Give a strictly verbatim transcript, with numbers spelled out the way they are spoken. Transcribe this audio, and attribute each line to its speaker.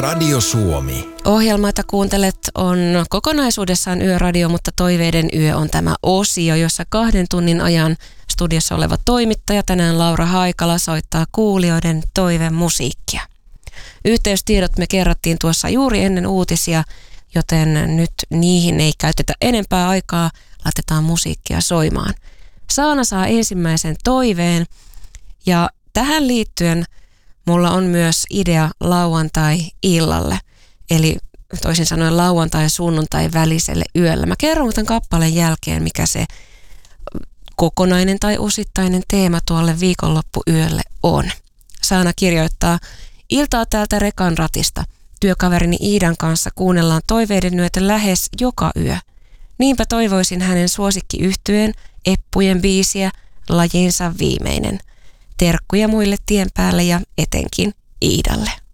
Speaker 1: Radio Suomi.
Speaker 2: Ohjelma, jota kuuntelet, on kokonaisuudessaan Yöradio, mutta Toiveiden yö on tämä osio, jossa kahden tunnin ajan studiossa oleva toimittaja, tänään Laura Haikala, soittaa kuulijoiden toivemusiikkia. Yhteystiedot me kerrattiin tuossa juuri ennen uutisia, joten nyt niihin ei käytetä enempää aikaa, laitetaan musiikkia soimaan. Saana saa ensimmäisen toiveen ja tähän liittyen mulla on myös idea lauantai-illalle, eli toisin sanoen lauantai- ja sunnuntai väliselle yöllä. Mä kerron tämän kappaleen jälkeen, mikä se kokonainen tai osittainen teema tuolle viikonloppuyölle on. Saana kirjoittaa: iltaa täältä rekan ratista. Työkaverini Iidan kanssa kuunnellaan Toiveiden yötä lähes joka yö. Niinpä toivoisin hänen suosikkiyhtyeen Eppujen biisiä Lajinsa viimeinen. Terkkuja muille tien päälle ja etenkin Iidalle.